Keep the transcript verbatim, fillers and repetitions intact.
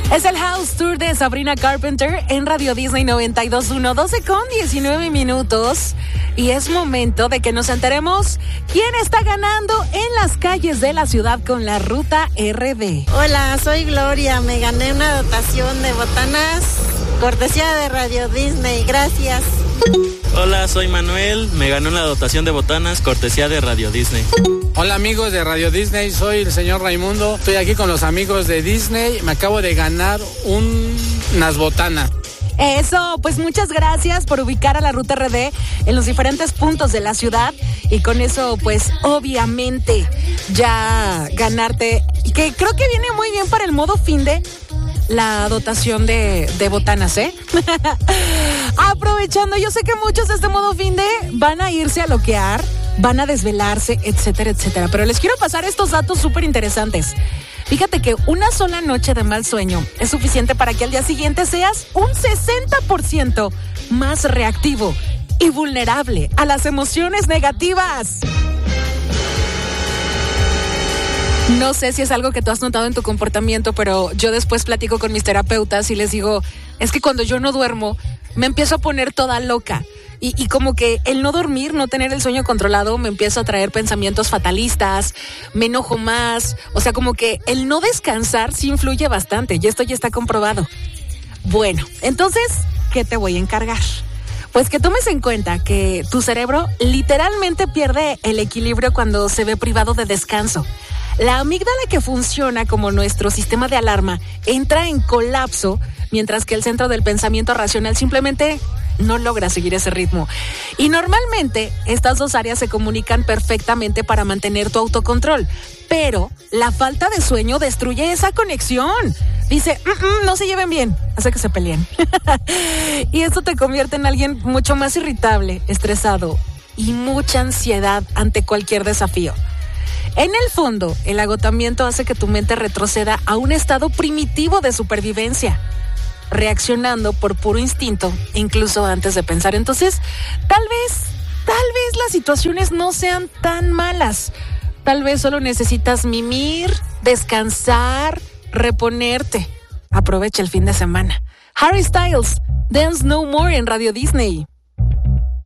Es el House Tour de Sabrina Carpenter en Radio Disney noventa y dos punto uno, doce con diecinueve minutos. Y es momento de que nos enteremos quién está ganando en las calles de la ciudad con la Ruta R D. Hola, soy Gloria. Me gané una dotación de botanas, cortesía de Radio Disney. Gracias. Hola, soy Manuel. Me gané una dotación de botanas, cortesía de Radio Disney. Hola amigos de Radio Disney, soy el señor Raimundo. Estoy aquí con los amigos de Disney. Me acabo de ganar un, unas botanas. Eso, pues muchas gracias por ubicar a la Ruta R D en los diferentes puntos de la ciudad y con eso pues obviamente ya ganarte, que creo que viene muy bien para el modo fin de la dotación de, de botanas, ¿eh? Aprovechando, yo sé que muchos de este modo fin de van a irse a loquear, van a desvelarse, etcétera, etcétera, pero les quiero pasar estos datos súper interesantes. Fíjate que una sola noche de mal sueño es suficiente para que al día siguiente seas un sesenta por ciento más reactivo y vulnerable a las emociones negativas. No sé si es algo que tú has notado en tu comportamiento, pero yo después platico con mis terapeutas y les digo, es que cuando yo no duermo, me empiezo a poner toda loca. Y, y como que el no dormir, no tener el sueño controlado, me empieza a traer pensamientos fatalistas, me enojo más. O sea, como que el no descansar sí influye bastante, y esto ya está comprobado. Bueno, entonces, ¿qué te voy a encargar? Pues que tomes en cuenta que tu cerebro literalmente pierde el equilibrio cuando se ve privado de descanso. La amígdala, que funciona como nuestro sistema de alarma, entra en colapso, mientras que el centro del pensamiento racional simplemente no logra seguir ese ritmo. Y normalmente estas dos áreas se comunican perfectamente para mantener tu autocontrol, pero la falta de sueño destruye esa conexión. Dice, mm-mm, no se lleven bien, hace que se peleen. Y esto te convierte en alguien mucho más irritable, estresado y mucha ansiedad ante cualquier desafío. En el fondo, el agotamiento hace que tu mente retroceda a un estado primitivo de supervivencia, reaccionando por puro instinto, incluso antes de pensar. Entonces, tal vez, tal vez las situaciones no sean tan malas. Tal vez solo necesitas mimir, descansar, reponerte. Aprovecha el fin de semana. Harry Styles, Dance No More en Radio Disney.